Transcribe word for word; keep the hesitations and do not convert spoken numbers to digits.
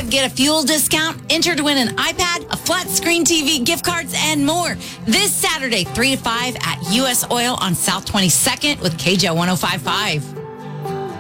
twenty-five, get a fuel discount, enter to win an iPad, a flat screen T V, gift cards, and more. This Saturday, three to five at U S Oil on South twenty-second with K J one oh five point five.